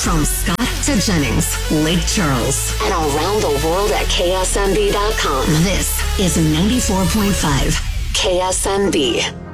From Scott to Jennings, Lake Charles, and around the world at KSMB.com. This is 94.5 KSMB.